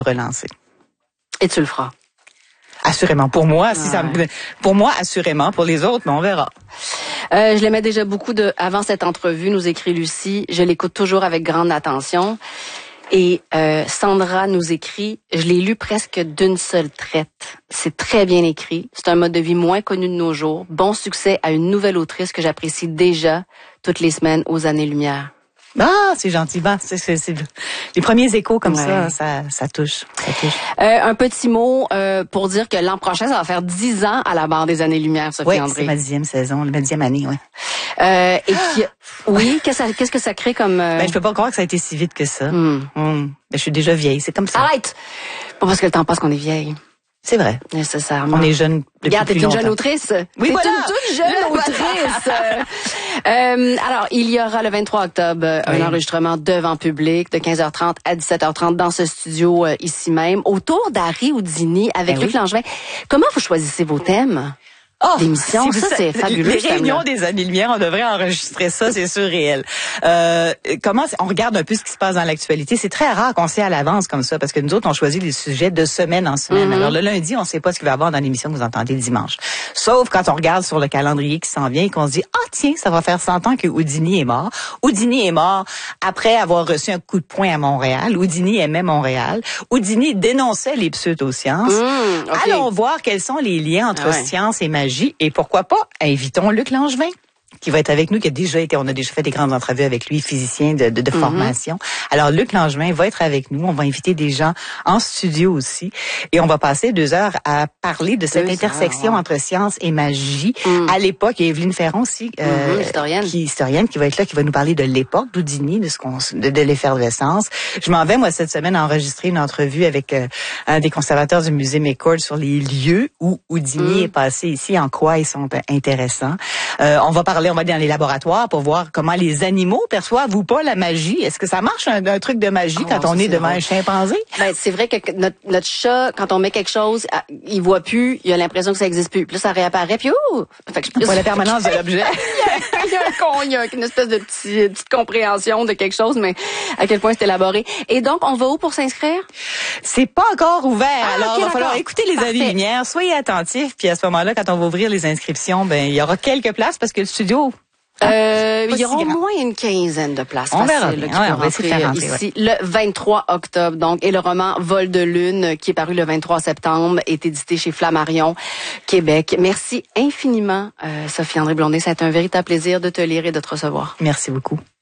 relancer. Et tu le feras. Assurément. Pour moi, pour moi, assurément. Pour les autres, mais on verra. Je l'aimais déjà beaucoup avant cette entrevue, nous écrit Lucie. Je l'écoute toujours avec grande attention. Et Sandra nous écrit, je l'ai lu presque d'une seule traite. C'est très bien écrit. C'est un mode de vie moins connu de nos jours. Bon succès à une nouvelle autrice que j'apprécie déjà toutes les semaines aux années-lumière. Ah, c'est gentil. Ben, c'est les premiers échos comme ça touche. Un petit mot pour dire que l'an prochain, ça va faire 10 ans à la barre des années-lumière, Sophie André. Oui, c'est ma 10e saison, ma 10e année, oui. Oui, qu'est-ce que ça crée comme... Ben, je peux pas croire que ça a été si vite que ça. Ben, je suis déjà vieille, c'est comme ça. Arrête! Pas parce que le temps passe qu'on est vieille. C'est vrai. Nécessairement. On est jeune depuis Regarde, plus t'es longtemps. une jeune autrice. Oui, t'es voilà. une toute jeune autrice. Alors, il y aura le 23 octobre un enregistrement devant public de 15h30 à 17h30 dans ce studio ici même, autour d'Harry Houdini avec Luc Langevin. Comment vous choisissez vos thèmes? L'émission, ça c'est fabuleux. Les réunions des années-lumière, on devrait enregistrer ça, c'est surréel. On regarde un peu ce qui se passe dans l'actualité. C'est très rare qu'on sait à l'avance comme ça, parce que nous autres, on choisit les sujets de semaine en semaine. Alors le lundi, on sait pas ce qu'il va y avoir dans l'émission que vous entendez le dimanche. Sauf quand on regarde sur le calendrier qui s'en vient et qu'on se dit, tiens, ça va faire 100 ans que Houdini est mort. Houdini est mort après avoir reçu un coup de poing à Montréal. Houdini aimait Montréal. Houdini dénonçait les pseudosciences. Allons voir quels sont les liens entre science et magie. Et pourquoi pas, invitons Luc Langevin, qui va être avec nous, on a déjà fait des grandes entrevues avec lui, physicien de formation. Alors, Luc Langevin va être avec nous. On va inviter des gens en studio aussi. Et on va passer 2 heures à parler de cette intersection entre science et magie. À l'époque, il y a Evelyne Ferron aussi, historienne, qui va être là, qui va nous parler de l'époque d'Houdini, de l'effervescence. Je m'en vais, moi, cette semaine, enregistrer une entrevue avec un des conservateurs du musée McCord sur les lieux où Houdini est passé ici, en quoi ils sont intéressants. On va aller dans les laboratoires pour voir comment les animaux perçoivent ou pas la magie. Est-ce que ça marche un truc de magie quand on est devant un chimpanzé? Ben, c'est vrai que notre chat, quand on met quelque chose, il voit plus, il a l'impression que ça existe plus. Puis là, ça réapparaît, puis fait que pas la permanence de l'objet. il y a une espèce de petite compréhension de quelque chose, mais à quel point c'est élaboré. Et donc, on va où pour s'inscrire? C'est pas encore ouvert. Alors, il va falloir écouter les années-lumière. Soyez attentifs. Puis à ce moment-là, quand on va ouvrir les inscriptions, ben, il y aura quelques places parce que le studio, il y aura au moins une quinzaine de places. On verra bien. on va essayer de faire rentrer, ici le 23 octobre. Donc, et le roman Vol de lune, qui est paru le 23 septembre, est édité chez Flammarion, Québec. Merci infiniment, Sophie André Blondet. Ça a été un véritable plaisir de te lire et de te recevoir. Merci beaucoup.